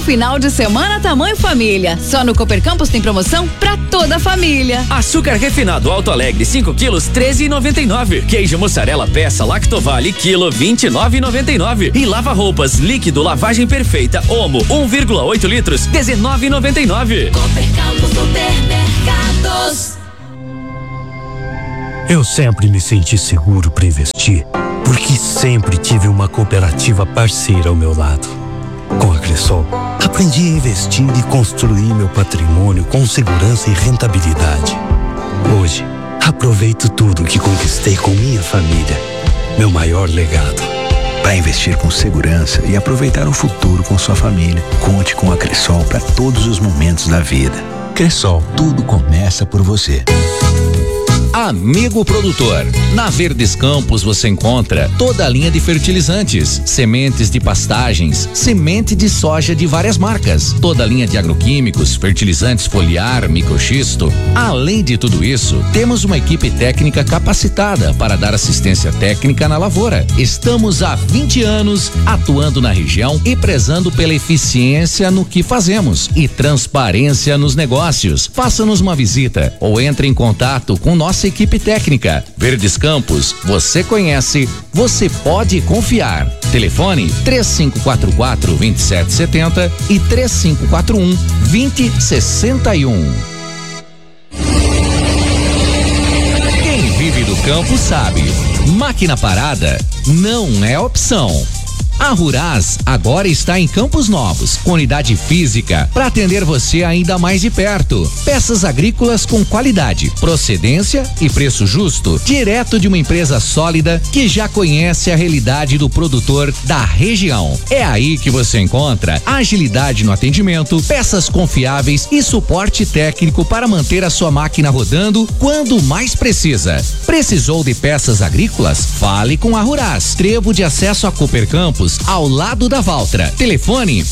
final de semana tamanho família. Só no Cooper Campus tem promoção pra toda a família. Açúcar refinado Alto Alegre 5 quilos 13,99. Queijo mussarela peça Lactovale quilo 29,99. E lava roupas líquido lavagem perfeita Omo 1,8 litros 19,99. Cooper Campus Supermercados. Eu sempre me senti seguro para investir, porque sempre tive uma cooperativa parceira ao meu lado. Com a Cressol, aprendi a investir e construir meu patrimônio com segurança e rentabilidade. Hoje, aproveito tudo que conquistei com minha família. Meu maior legado. Para investir com segurança e aproveitar o futuro com sua família, conte com a Cressol para todos os momentos da vida. Cressol, tudo começa por você. Amigo produtor, na Verdes Campos você encontra toda a linha de fertilizantes, sementes de pastagens, semente de soja de várias marcas, toda a linha de agroquímicos, fertilizantes foliar, microxisto. Além de tudo isso, temos uma equipe técnica capacitada para dar assistência técnica na lavoura. Estamos há 20 anos atuando na região e prezando pela eficiência no que fazemos e transparência nos negócios. Faça-nos uma visita ou entre em contato com nossa equipe técnica. Verdes Campos, você conhece, você pode confiar. Telefone 3544-2770 e 3541-2061. Quem vive do campo sabe, máquina parada não é opção. A Ruraz agora está em Campos Novos, com unidade física para atender você ainda mais de perto. Peças agrícolas com qualidade, procedência e preço justo, direto de uma empresa sólida que já conhece a realidade do produtor da região. É aí que você encontra agilidade no atendimento, peças confiáveis e suporte técnico para manter a sua máquina rodando quando mais precisa. Precisou de peças agrícolas? Fale com a Ruraz. Trevo de acesso a Cooper Campos, ao lado da Valtra. Telefone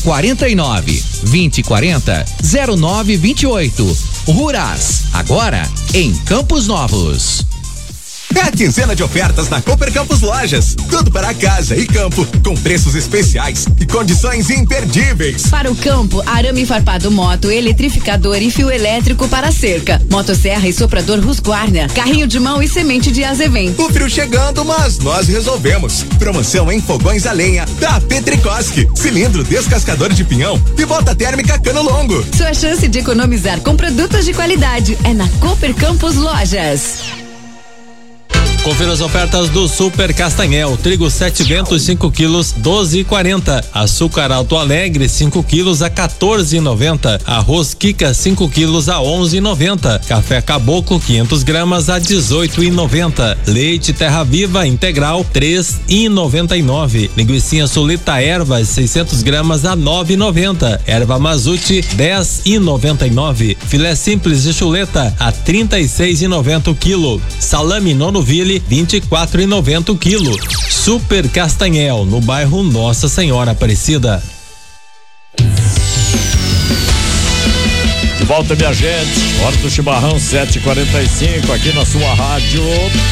49-2040-0928. Ruraz, agora em Campos Novos. É a quinzena de ofertas na Cooper Campos Lojas. Tudo para casa e campo, com preços especiais e condições imperdíveis. Para o campo, arame farpado moto, eletrificador e fio elétrico para cerca, motosserra e soprador Husqvarna, carrinho de mão e semente de azevém. O frio chegando, mas nós resolvemos. Promoção em fogões a lenha da Petricoski, cilindro descascador de pinhão e bota térmica cano longo. Sua chance de economizar com produtos de qualidade é na Cooper Campos Lojas. Confira as ofertas do Super Castanhel. Trigo 7 ventos 5 quilos 12,40. Açúcar Alto Alegre 5 quilos a 14,90. Arroz Kika 5 quilos a 11,90. Café Caboclo 500 gramas a 18,90. Leite Terra Viva integral 3,99. Linguiça Sulita Ervas 600 gramas a 9,90. Erva Mazute 10,99. Filé simples de chuleta a 36,90 o quilo. Salame Nonoville 24,90 o quilo. Super Castanhel, no bairro Nossa Senhora Aparecida. De volta, minha gente, hora do chimarrão 7h45 aqui na sua rádio.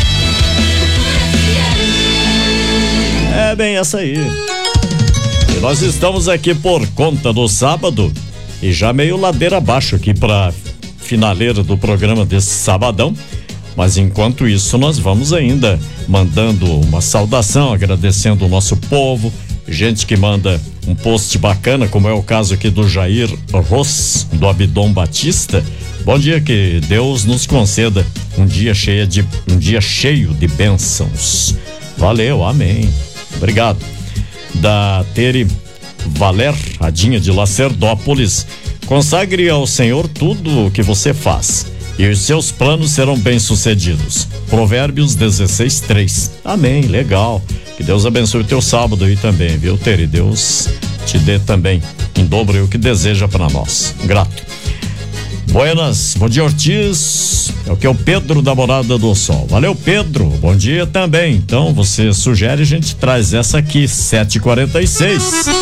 É bem essa aí. E nós estamos aqui por conta do sábado e já meio ladeira abaixo aqui pra finaleira do programa desse sabadão. Mas enquanto isso, nós vamos ainda mandando uma saudação, agradecendo o nosso povo, gente que manda um post bacana, como é o caso aqui do Jair Ross, do Abdom Batista. Bom dia, que Deus nos conceda um dia cheio de bênçãos. Valeu, amém. Obrigado. Da Tere Valer, Radinha de Lacerdópolis. Consagre ao Senhor tudo o que você faz e os seus planos serão bem-sucedidos. Provérbios 16:3. Amém, legal. Que Deus abençoe o teu sábado aí também, viu, Tere? Deus te dê também em dobro o que deseja para nós. Grato. Buenas, bom dia, Ortiz. É o que é o Pedro da Morada do Sol. Valeu, Pedro. Bom dia também. Então, você sugere, a gente traz essa aqui, 7h46.